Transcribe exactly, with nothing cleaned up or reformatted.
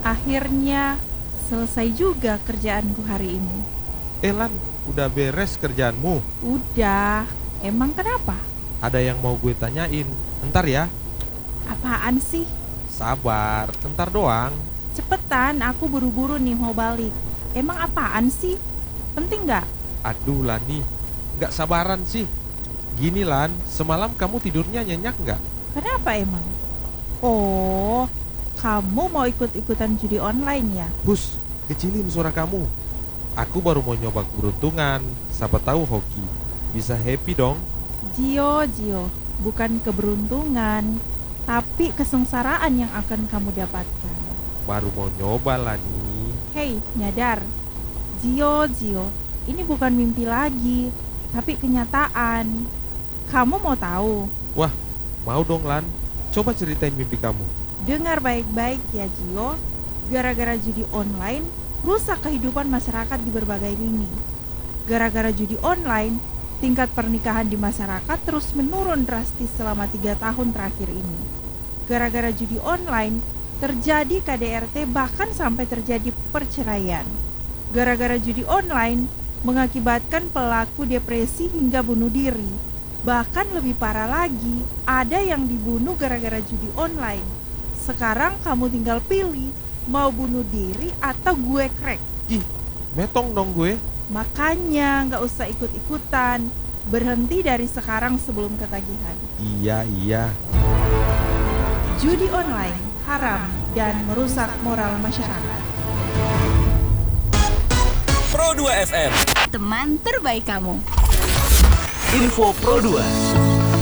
Akhirnya selesai juga kerjaanku hari ini. Elan, udah beres kerjaanmu? Udah, emang kenapa? Ada yang mau gue tanyain. Entar ya. Apaan sih? Sabar, entar doang. Cepetan, aku buru-buru nih mau balik. Emang apaan sih? Penting gak? Aduh Lani, gak sabaran sih. Gini Lan, semalam kamu tidurnya nyenyak gak? Kenapa emang? Oh, kamu mau ikut-ikutan judi online ya? Hus, kecilin suara kamu. Aku baru mau nyoba keberuntungan. Siapa tahu hoki. Bisa happy dong. Gio, Gio, bukan keberuntungan, tapi kesengsaraan yang akan kamu dapatkan. Baru mau nyoba Lani. Hei, nyadar. Gio, Gio, ini bukan mimpi lagi, tapi kenyataan. Kamu mau tahu? Wah, mau dong Lan. Coba ceritain mimpi kamu. Dengar baik-baik ya Gio. Gara-gara judi online, rusak kehidupan masyarakat di berbagai lini. Gara-gara judi online, tingkat pernikahan di masyarakat terus menurun drastis selama tiga tahun terakhir ini. Gara-gara judi online, terjadi K D R T bahkan sampai terjadi perceraian. Gara-gara judi online, mengakibatkan pelaku depresi hingga bunuh diri. Bahkan lebih parah lagi, ada yang dibunuh gara-gara judi online. Sekarang kamu tinggal pilih, mau bunuh diri atau gue crack. Ih, metong dong gue. Makanya gak usah ikut-ikutan. Berhenti dari sekarang sebelum ketagihan. Iya, iya. Judi online haram dan merusak moral masyarakat. Pro dua F M, teman terbaik kamu. Info Pro dua.